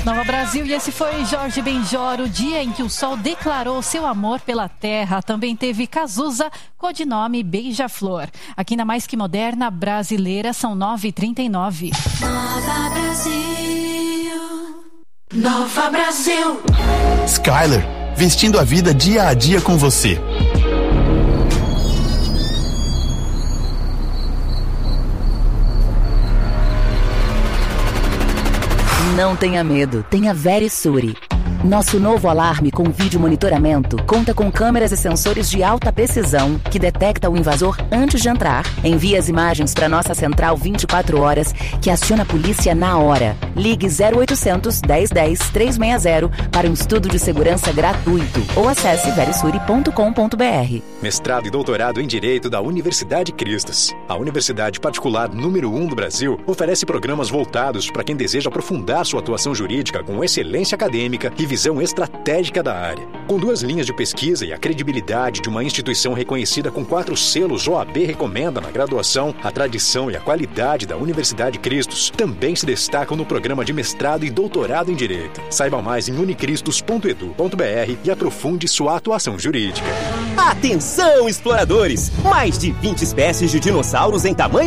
Nova Brasil, e esse foi Jorge Benjor, o dia em que o sol declarou seu amor pela terra. Também teve Cazuza, codinome Beija-Flor. Aqui na Mais Que Moderna Brasileira, são 9h39. Nova Brasil, Nova Brasil. Skyler, vestindo a vida dia a dia com você. Não tenha medo, tenha Verisure. Nosso novo alarme com vídeo monitoramento conta com câmeras e sensores de alta precisão que detecta o invasor antes de entrar. Envia as imagens para nossa central 24 horas que aciona a polícia na hora. Ligue 0800 1010 360 para um estudo de segurança gratuito ou acesse verisure.com.br. Mestrado e doutorado em Direito da Universidade Cristos. A universidade particular número 1 do Brasil oferece programas voltados para quem deseja aprofundar sua atuação jurídica com excelência acadêmica e visão estratégica da área. Com 2 linhas de pesquisa e a credibilidade de uma instituição reconhecida com 4 selos OAB recomenda na graduação, a tradição e a qualidade da Universidade Cristos também se destacam no programa de mestrado e doutorado em Direito. Saiba mais em unicristos.edu.br e aprofunde sua atuação jurídica. Atenção, exploradores! Mais de 20 espécies de dinossauros em tamanho